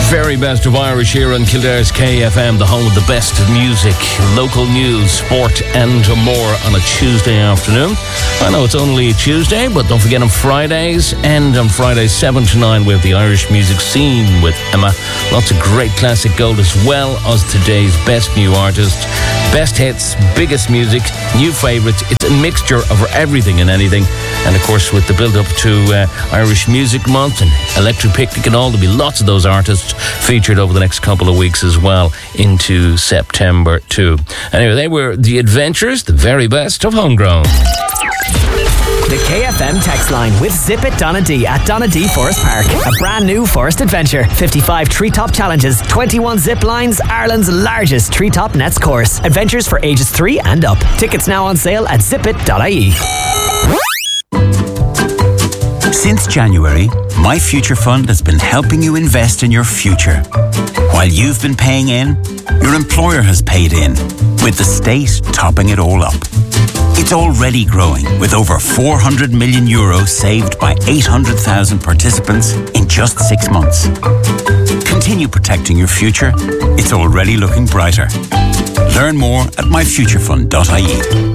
very best of Irish here on Kildare's KFM, the home of the best of music, local news, sport and more on a Tuesday afternoon. I know it's only Tuesday, but don't forget on Fridays, and on Fridays 7 to 9 we have the Irish music scene with Emma. Lots of great classic gold as well as today's best new artist, best hits, biggest music, new favourites. It's a mixture of everything and anything. And of course with the build up to Irish Music Month and Electric Picnic and all, there'll be lots of those artists featured over the next couple of weeks as well into September too. Anyway, they were The Adventures, the very best of homegrown. The KFM text line with Zip It Donna D at Donna D Forest Park. A brand new forest adventure. 55 treetop challenges, 21 zip lines, Ireland's largest treetop nets course. Adventures for ages 3 and up. Tickets now on sale at zipit.ie. Since January, My Future Fund has been helping you invest in your future. While you've been paying in, your employer has paid in, with the state topping it all up. It's already growing, with over €400 million saved by 800,000 participants in just 6 months. Continue protecting your future. It's already looking brighter. Learn more at myfuturefund.ie.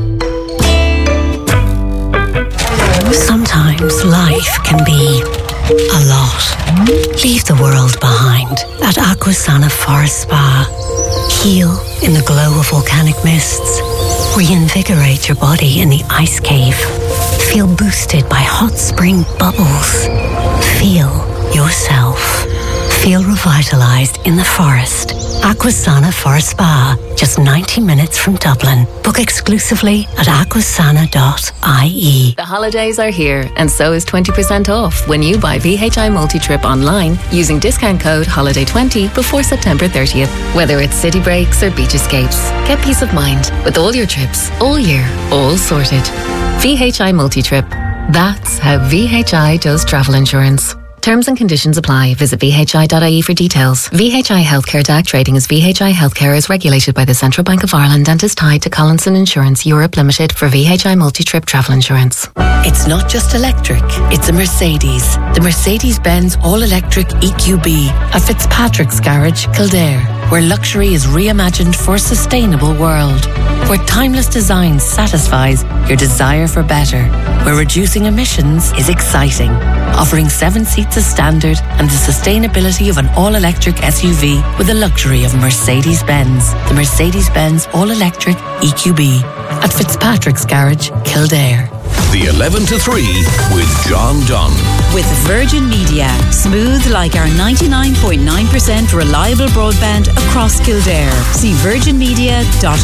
Sometimes life can be a lot. Leave the world behind at Aquasana Forest Spa. Heal in the glow of volcanic mists. Reinvigorate your body in the ice cave. Feel boosted by hot spring bubbles. Feel yourself. Feel revitalized in the forest. Aquasana Forest Spa, just 90 minutes from Dublin. Book exclusively at aquasana.ie. The holidays are here, and so is 20% off when you buy VHI Multi-Trip online using discount code HOLIDAY20 before September 30th. Whether it's city breaks or beach escapes, get peace of mind with all your trips, all year, all sorted. VHI Multi-Trip. That's how VHI does travel insurance. Terms and conditions apply. Visit vhi.ie for details. VHI Healthcare DAC trading as VHI Healthcare is regulated by the Central Bank of Ireland and is tied to Collinson Insurance Europe Limited for VHI Multi-Trip Travel Insurance. It's not just electric, it's a Mercedes. The Mercedes-Benz All-Electric EQB at Fitzpatrick's Garage, Kildare, where luxury is reimagined for a sustainable world. Where timeless design satisfies your desire for better. Where reducing emissions is exciting. Offering 7 seats as standard and the sustainability of an all-electric SUV with the luxury of Mercedes-Benz. The Mercedes-Benz All-Electric EQB at Fitzpatrick's Garage, Kildare. The 11 to 3 with John Dunn. With Virgin Media. Smooth like our 99.9% reliable broadband across Kildare. See virginmedia.ie.